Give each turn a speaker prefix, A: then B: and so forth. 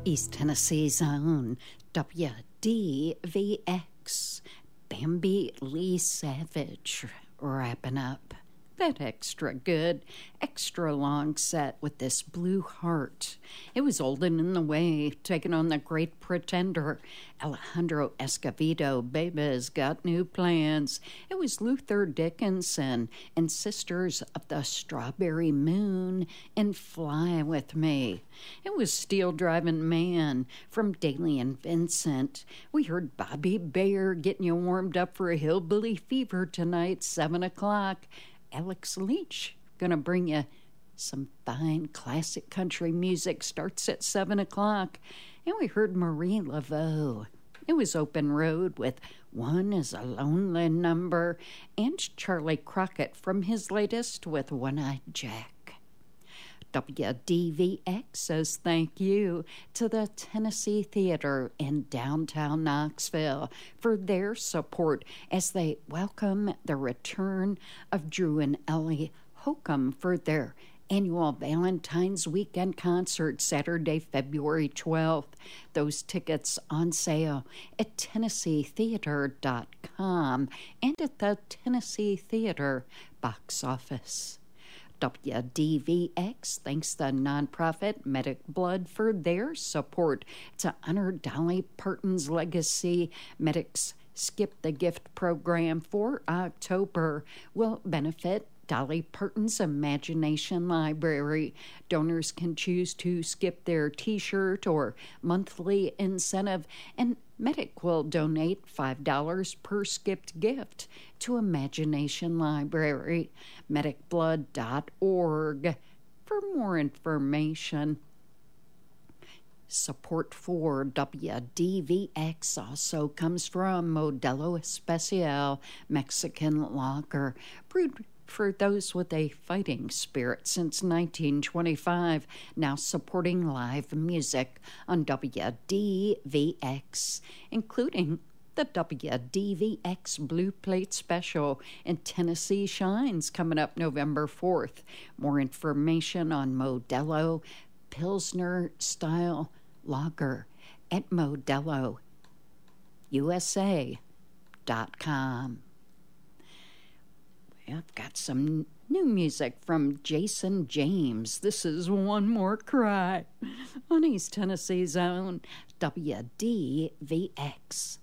A: East Tennessee's own WDVX, Bambi Lee Savage, wrapping up that extra good, extra long set with this Blue Heart. It was Old and in the Way, taking on the Great Pretender. Alejandro Escovedo, Baby's Got New Plans. It was Luther Dickinson and Sisters of the Strawberry Moon and Fly With Me. It was Steel Driving Man from Daly and Vincent. We heard Bobby Bayer getting you warmed up for a Hillbilly Fever tonight, 7 o'clock. Alex Leach gonna bring you some fine classic country music. Starts at 7 o'clock. And we heard Marie Laveau. It was Open Road with One Is a Lonely Number, and Charlie Crockett from his latest with One-Eyed Jack. WDVX says thank you to the Tennessee Theater in downtown Knoxville for their support as they welcome the return of Drew and Ellie Holcomb for their annual Valentine's Weekend concert Saturday, February 12th. Those tickets on sale at TennesseeTheater.com and at the Tennessee Theater box office. WDVX thanks the nonprofit Medic Blood for their support to honor Dolly Parton's legacy. Medic's Skip the Gift program for October will benefit Dolly Parton's Imagination Library. Donors can choose to skip their T-shirt or monthly incentive, and Medic will donate $5 per skipped gift to Imagination Library. Medicblood.org for more information. Support for WDVX also comes from Modelo Especial Mexican Lager, brewed for those with a fighting spirit since 1925, now supporting live music on WDVX, including the WDVX Blue Plate Special and Tennessee Shines coming up November 4th. More information on Modelo Pilsner Style Lager at ModeloUSA.com. I've got some new music from Jason James. This is One More Cry on East Tennessee's own WDVX.